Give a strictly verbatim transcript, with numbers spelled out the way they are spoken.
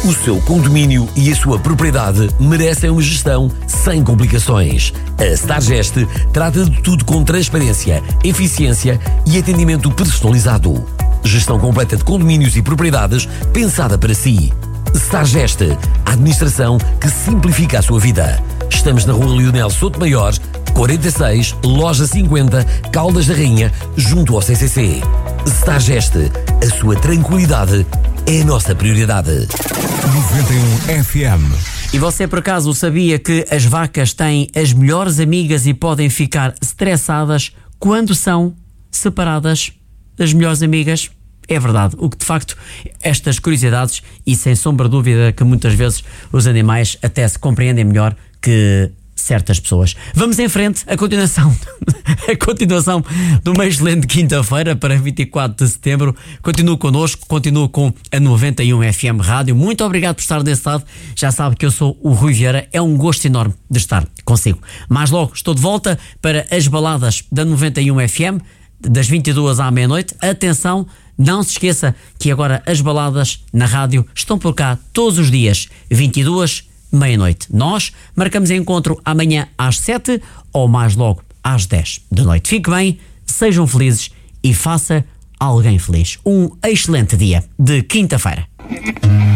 O seu condomínio e a sua propriedade merecem uma gestão sem complicações. A Stargest trata de tudo com transparência, eficiência e atendimento personalizado. Gestão completa de condomínios e propriedades pensada para si. Stargest, a administração que simplifica a sua vida. Estamos na Rua Leonel Sotomayor, quarenta e seis, Loja cinquenta, Caldas da Rainha, junto ao C C C. Stargest, a sua tranquilidade é a nossa prioridade. noventa e um F M. E você por acaso sabia que as vacas têm as melhores amigas e podem ficar estressadas quando são separadas das melhores amigas? É verdade, o que de facto estas curiosidades, e sem sombra de dúvida que muitas vezes os animais até se compreendem melhor que certas pessoas. Vamos em frente, a continuação a continuação de uma excelente quinta-feira para vinte e quatro de setembro. Continue connosco, continue com a noventa e um F M Rádio. Muito obrigado por estar desse lado. Já sabe que eu sou o Rui Vieira, é um gosto enorme de estar consigo. Mais logo estou de volta para as baladas da noventa e um F M, das vinte e duas à meia-noite. Atenção, não se esqueça que agora as baladas na rádio estão por cá todos os dias, vinte e duas, meia-noite. Nós marcamos encontro amanhã às sete ou mais logo às dez da noite. Fique bem, sejam felizes e faça alguém feliz. Um excelente dia de quinta-feira.